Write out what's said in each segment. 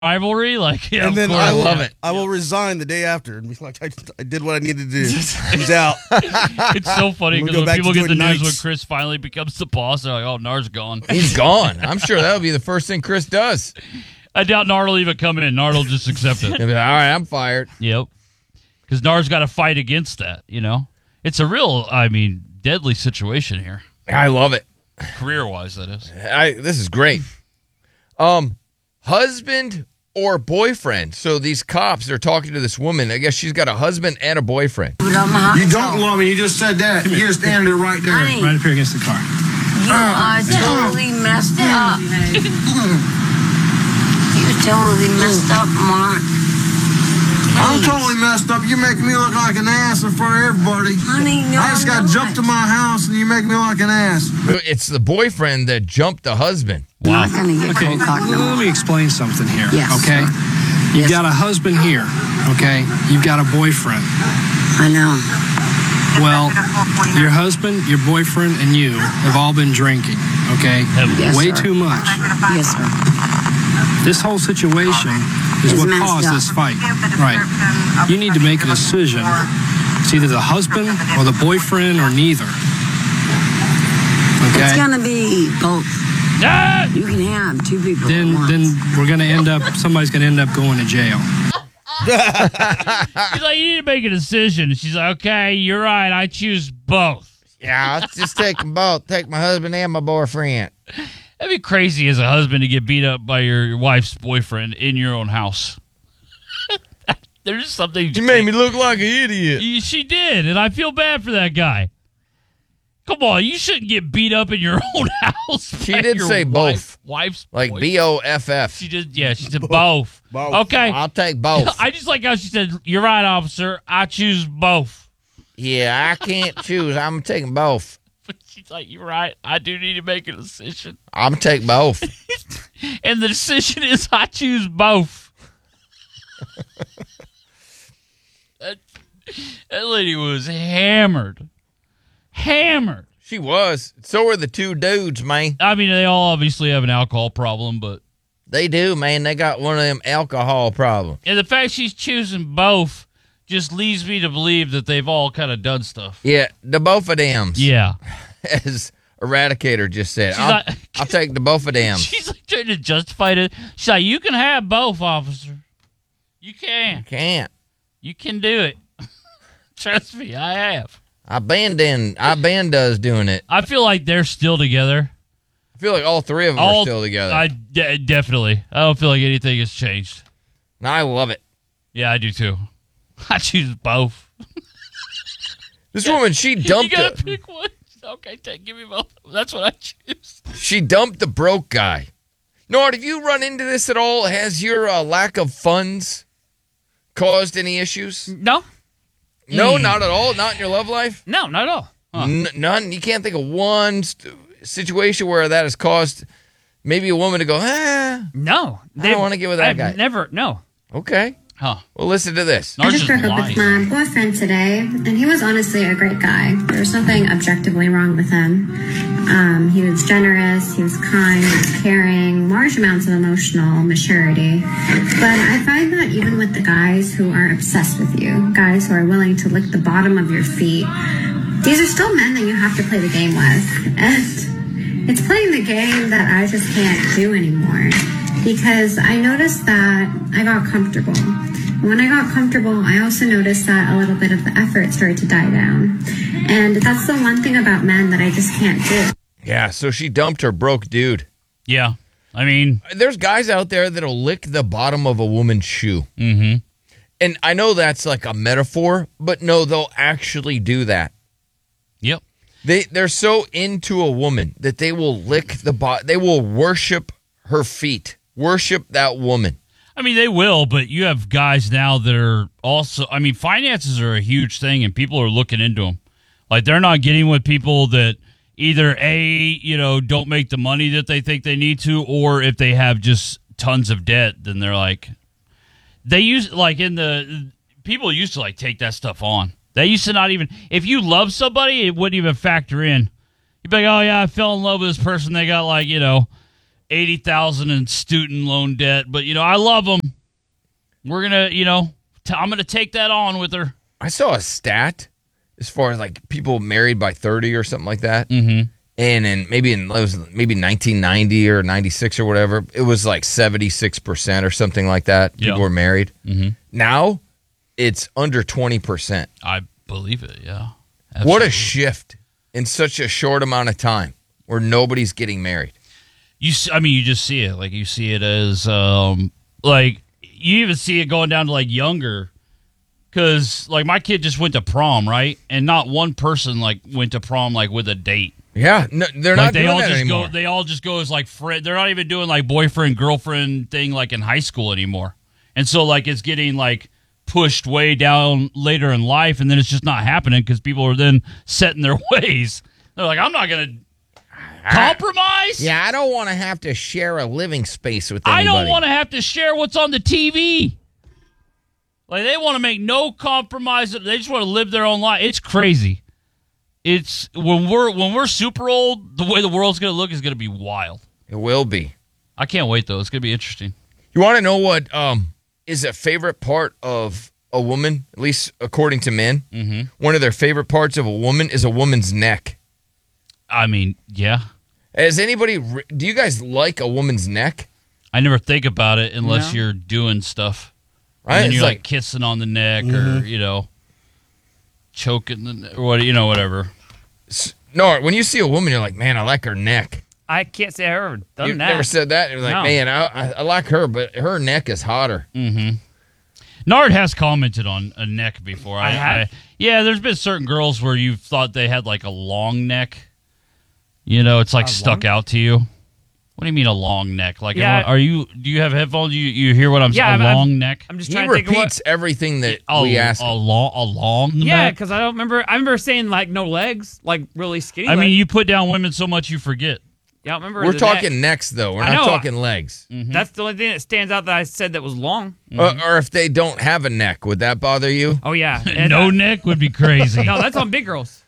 rivalry. Like, yeah, and then I love it. I will resign the day after and be like, I did what I needed to do. He's out. It's so funny because when people get the news when nights. Chris finally becomes the boss, they're like, "Oh, Nar's gone." He's gone. I'm sure that'll be the first thing Chris does. I doubt Nard will even come in. Nard will just accept it. He'll be like, all right, I'm fired. Yep. Because Nard's got to fight against that. It's a real, deadly situation here, I love it. career-wise. That is. This is great. Husband or boyfriend? So these cops are talking to this woman. I guess she's got a husband and a boyfriend. You don't love me. You just said that. You're standing right there. Honey, right up here against the car. you are totally messed up. You're totally messed up, Mark. I'm totally messed up. You make me look like an ass in front of everybody. Honey, no, I just got jumped to my house and you make me look like an ass. It's the boyfriend that jumped the husband. Wow. Not gonna get cold cock no Let more. me explain something here, Yes. okay? You've got a husband here, okay? You've got a boyfriend. I know. Well, your husband, your boyfriend, and you have all been drinking, okay? Yes, Way sir. too much. Yes, sir. This whole situation is It's what messed caused up. this fight. Right. You need to make a decision. It's either the husband or the boyfriend or neither. It's Okay? gonna be both. Ah! You can have two people at Then once. we're going to end up, somebody's going to end up going to jail. He's like, you need to make a decision. She's like, okay, you're right. I choose both. Yeah, let's just take them both. Take my husband and my boyfriend. That'd be crazy as a husband to get beat up by your wife's boyfriend in your own house. There's something. You made me look like an idiot. She did, and I feel bad for that guy. Come on, you shouldn't get beat up in your own house. She by did your say both. Wife's Like boyfriend. BOFF. She did, yeah. She said both. Both. Okay, I'll take both. I just like how she said, "You're right, officer. I choose both." Yeah, I can't choose. I'm taking both. She's like, "You're right. I do need to make a decision, I'm take both. and the decision is I choose both." That lady was hammered. She was. So were the two dudes, man. I mean, they all obviously have an alcohol problem, but They do, man. They got one of them alcohol problems. and the fact she's choosing both just leads me to believe that they've all kind of done stuff. Yeah, the both of them. Yeah. As Eradicator just said. She's I'll take the both of them. She's like trying to justify it. She's like, you can have both, officer. You can. Can't. You can do it. Trust me, I have. Our band does doing it. I feel like they're still together. I feel like all three of them are still together. Definitely. I don't feel like anything has changed. I love it. Yeah, I do too. I choose both. This woman, she You dumped gotta pick one. Okay, give me both. That's what I choose. She dumped the broke guy. Nord, have you run into this at all? Has your lack of funds caused any issues? No. No, not at all? Not in your love life? No, not at all. Huh. None? You can't think of one situation where that has caused maybe a woman to go, No. I don't want to get with that I've guy. Never, no. Okay. Huh. Well, listen to this. I just broke up with my boyfriend today, and he was honestly a great guy. There was nothing objectively wrong with him. He was generous, he was kind, he was caring, large amounts of emotional maturity. But I find that even with the guys who are obsessed with you, guys who are willing to lick the bottom of your feet, these are still men that you have to play the game with. And it's playing the game that I just can't do anymore. Because I noticed that I got comfortable. When I got comfortable, I also noticed that a little bit of the effort started to die down. And that's the one thing about men that I just can't do. Yeah, so she dumped her broke dude. Yeah. I mean, there's guys out there that'll lick the bottom of a woman's shoe. Mm-hmm. And I know that's like a metaphor, but no, they'll actually do that. Yep. They're so into a woman that they will lick the bottom. They will worship her feet. Worship that woman. I mean, they will, but you have guys now that are also, I mean, finances are a huge thing and people are looking into them. Like, they're not getting with people that either don't make the money that they think they need to, or if they have just tons of debt, then they're like, people used to like take that stuff on. They used to not even, if you love somebody, it wouldn't even factor in. You'd be like, oh yeah, I fell in love with this person. They got like, $80,000 in student loan debt. But, I love them. We're going to, I'm going to take that on with her. I saw a stat as far as like people married by 30 or something like that. Mm-hmm. And in maybe 1990 or 96 or whatever, it was like 76% or something like that. People were married. Mm-hmm. Now it's under 20%. I believe it, yeah. Absolutely. What a shift in such a short amount of time where nobody's getting married. You just see it. Like, you see it as, like, you even see it going down to, like, younger. Because, like, my kid just went to prom, right? And not one person, like, went to prom, like, with a date. Yeah, no, they're not doing that anymore. They all just go as, like, friend. They're not even doing, like, boyfriend-girlfriend thing, like, in high school anymore. And so, like, it's getting, like, pushed way down later in life, and then it's just not happening because people are then set in their ways. They're like, I'm not going to compromise? Yeah, I don't want to have to share a living space with anybody. I don't want to have to share what's on the TV. Like, they want to make no compromise. They just want to live their own life. It's crazy. It's when we're super old, the way the world's going to look is going to be wild. It will be. I can't wait, though. It's going to be interesting. You want to know what is a favorite part of a woman, at least according to men? Mm-hmm. One of their favorite parts of a woman is a woman's neck. I mean, yeah. Do you guys like a woman's neck? I never think about it unless you're doing stuff. Right? And then you're like kissing on the neck or, choking or whatever. No, when you see a woman, you're like, man, I like her neck. I can't say I ever done You've that. never said that? You're like, man, I like her, but her neck is hotter. Mm-hmm. Nard has commented on a neck before. I have? Yeah, there's been certain girls where you thought they had like a long neck. It's like stuck out to you. What do you mean a long neck? Like, do you have headphones? You hear what I'm saying? A long neck? I'm just trying to think of repeats everything that we ask. A long neck? Yeah, because I remember saying like no legs, like really skinny I mean, you put down women so much you forget. Yeah, I remember. We're talking necks, though. We're not talking legs. Mm-hmm. That's the only thing that stands out that I said that was long. Mm-hmm. Or if they don't have a neck, would that bother you? Oh, yeah. No neck would be crazy. No, that's on big girls.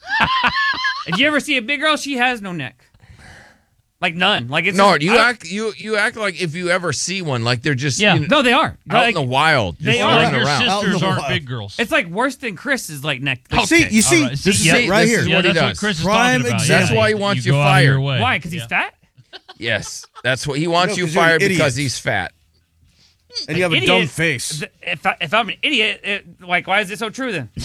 Did you ever see a big girl? She has no neck. Like none. Like it's no. You act like if you ever see one, like they're just no, they are out in the wild. They are. Like your around. sisters aren't big girls. It's like worse than Chris's like neck. Okay. You see, right. this is right here. Yeah, that's what Chris is talking about. That's why he wants you fired. Why? Because he's fat? Yes, that's what he wants you fired because he's fat. And you have a dumb face. If I'm an idiot, why is it so true then?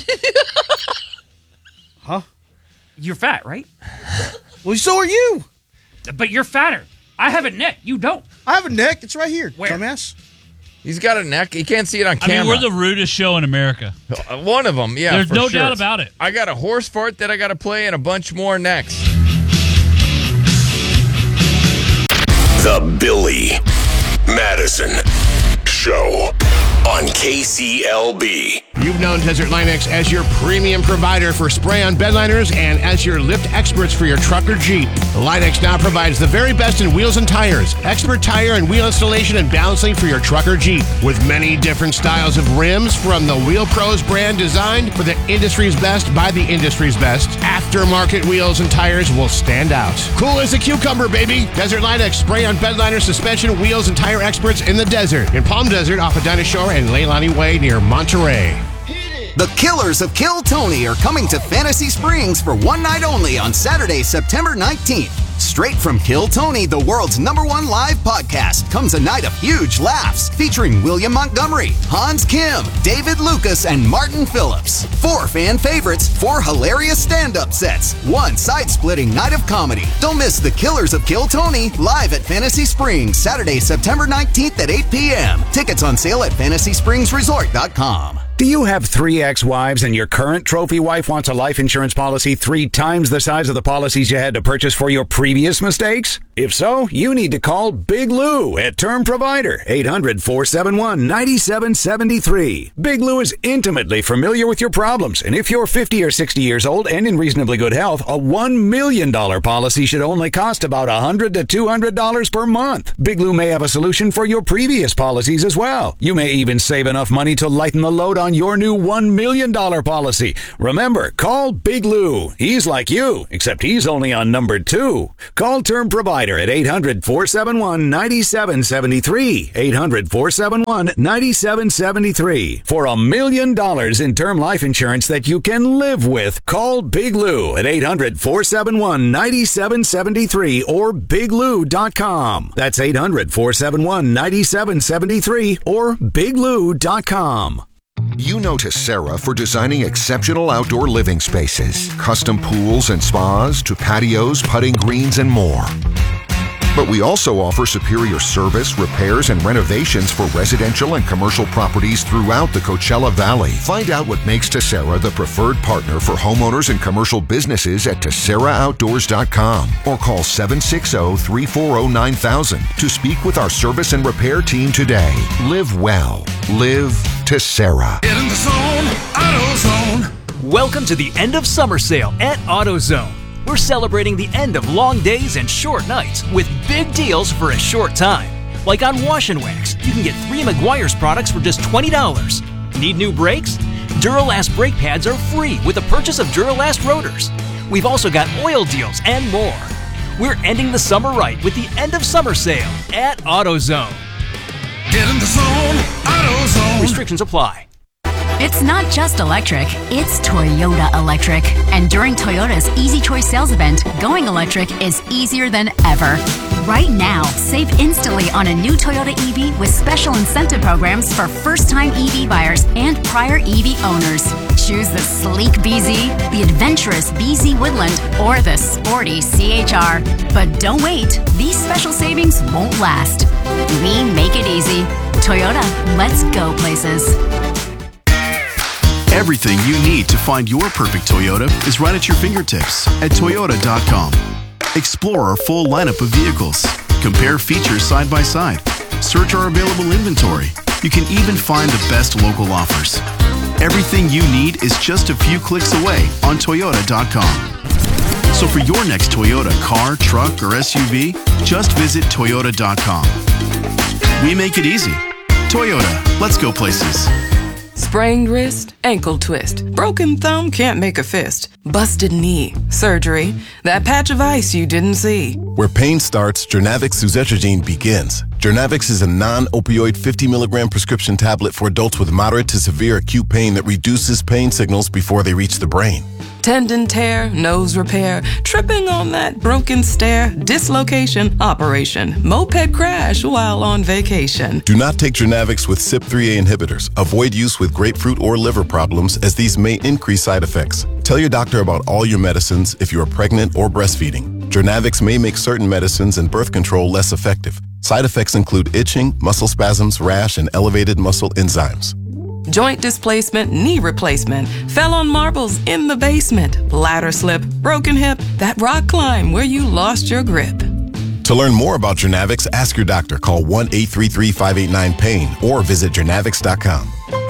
Huh? You're fat, right? Well, so are you. But you're fatter. I have a neck. You don't. I have a neck. It's right here. Where? Dumbass. He's got a neck. You can't see it on camera. I mean, we're the rudest show in America. One of them, yeah. There's no sure. doubt about it. I got a horse fart that I got to play and a bunch more next. The Billy Madison Show on KCLB. You've known Desert Line-X as your premium provider for spray-on bedliners and as your lift experts for your truck or Jeep. Line-X now provides the very best in wheels and tires, expert tire and wheel installation and balancing for your truck or Jeep. With many different styles of rims from the Wheel Pros brand designed for the industry's best by the industry's best, aftermarket wheels and tires will stand out. Cool as a cucumber, baby. Desert Line-X spray-on bedliner, suspension, wheels, and tire experts in the desert. In Palm Desert off of Dinah Shore and Leilani Way near Monterey. The Killers of Kill Tony are coming to Fantasy Springs for one night only on Saturday, September 19th. Straight from Kill Tony, the world's #1 live podcast, comes a night of huge laughs featuring William Montgomery, Hans Kim, David Lucas, and Martin Phillips. 4 fan favorites, 4 hilarious stand-up sets, 1 side-splitting night of comedy. Don't miss The Killers of Kill Tony live at Fantasy Springs, Saturday, September 19th at 8 p.m. Tickets on sale at FantasySpringsResort.com. Do you have 3 ex-wives and your current trophy wife wants a life insurance policy 3 times the size of the policies you had to purchase for your previous mistakes? If so, you need to call Big Lou at Term Provider, 800-471-9773. Big Lou is intimately familiar with your problems, and if you're 50 or 60 years old and in reasonably good health, a $1 million policy should only cost about $100 to $200 per month. Big Lou may have a solution for your previous policies as well. You may even save enough money to lighten the load on your new $1 million policy. Remember, call Big Lou. He's like you, except he's only on number 2. Call Term Provider Provider at 800-471-9773. 800-471-9773. For $1 million in term life insurance that you can live with, call Big Lou at 800-471-9773 or biglou.com. That's 800-471-9773 or biglou.com. You know Tessera for designing exceptional outdoor living spaces, custom pools and spas to patios, putting greens, and more. But we also offer superior service, repairs, and renovations for residential and commercial properties throughout the Coachella Valley. Find out what makes Tessera the preferred partner for homeowners and commercial businesses at TesseraOutdoors.com or call 760-340-9000 to speak with our service and repair team today. Live well. Live Tessera. Get in the zone, AutoZone. Welcome to the end of summer sale at AutoZone. We're celebrating the end of long days and short nights with big deals for a short time. Like on Wash and Wax, you can get 3 Meguiar's products for just $20. Need new brakes? Duralast brake pads are free with the purchase of Duralast rotors. We've also got oil deals and more. We're ending the summer right with the end of summer sale at AutoZone. Get in the zone, AutoZone. Restrictions apply. It's not just electric, it's Toyota Electric. And during Toyota's Easy Choice sales event, going electric is easier than ever. Right now, save instantly on a new Toyota EV with special incentive programs for first-time EV buyers and prior EV owners. Choose the sleek BZ, the adventurous BZ Woodland, or the sporty CHR. But don't wait, these special savings won't last. We make it easy. Toyota, let's go places. Everything you need to find your perfect Toyota is right at your fingertips at Toyota.com. Explore our full lineup of vehicles. Compare features side by side. Search our available inventory. You can even find the best local offers. Everything you need is just a few clicks away on Toyota.com. So for your next Toyota car, truck, or SUV, just visit Toyota.com. We make it easy. Toyota, let's go places. Sprained wrist, ankle twist, broken thumb, can't make a fist, busted knee, surgery, that patch of ice you didn't see. Where pain starts, Jernavix suzetrigine begins. Jernavix is a non-opioid 50 milligram prescription tablet for adults with moderate to severe acute pain that reduces pain signals before they reach the brain. Tendon tear, nose repair, tripping on that broken stair, dislocation, operation, moped crash while on vacation. Do not take Jernavix with CYP3A inhibitors. Avoid use with grapefruit or liver problems as these may increase side effects. Tell your doctor about all your medicines if you are pregnant or breastfeeding. Jernavix may make certain medicines and birth control less effective. Side effects include itching, muscle spasms, rash, and elevated muscle enzymes. Joint displacement, knee replacement, fell on marbles in the basement, ladder slip, broken hip, that rock climb where you lost your grip. To learn more about Jernavix, ask your doctor. Call 1-833-589-PAIN or visit Jernavix.com.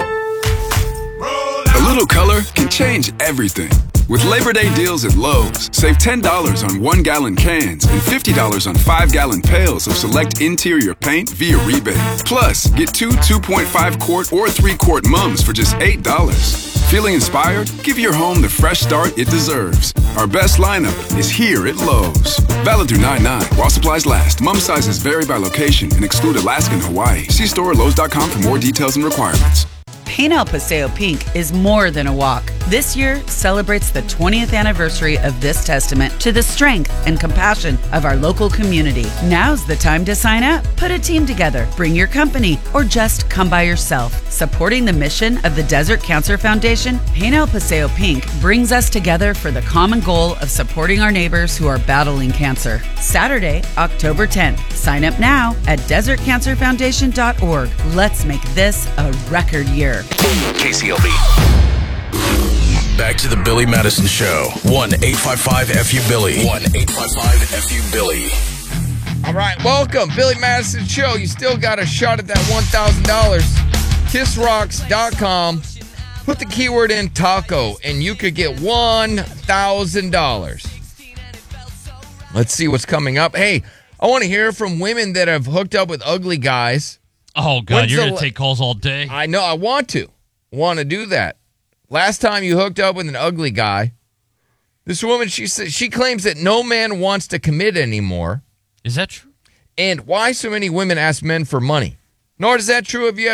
A little color can change everything. With Labor Day deals at Lowe's, save $10 on 1-gallon cans and $50 on 5-gallon pails of select interior paint via rebate. Plus, get 2 2.5-quart or 3-quart mums for just $8. Feeling inspired? Give your home the fresh start it deserves. Our best lineup is here at Lowe's. Valid through 9/9 while supplies last. Mum sizes vary by location and exclude Alaska and Hawaii. See store at Lowe's.com for more details and requirements. Paint El Paseo Pink is more than a walk. This year celebrates the 20th anniversary of this testament to the strength and compassion of our local community. Now's the time to sign up. Put a team together, bring your company, or just come by yourself. Supporting the mission of the Desert Cancer Foundation, Paint El Paseo Pink brings us together for the common goal of supporting our neighbors who are battling cancer. Saturday, October 10th. Sign up now at desertcancerfoundation.org. Let's make this a record year. KCLB. Back to the Billy Madison Show. 1-855-FU-BILLY. 1-855-FU-BILLY. All right, welcome. Billy Madison Show. You still got a shot at that $1,000. KissRocks.com. Put the keyword in taco, and you could get $1,000. Let's see what's coming up. Hey, I want to hear from women that have hooked up with ugly guys. Oh, God, you're going to take calls all day? I know. I want to do that. Last time you hooked up with an ugly guy, this woman, she claims that no man wants to commit anymore. Is that true? And why so many women ask men for money? Nor is that true if you had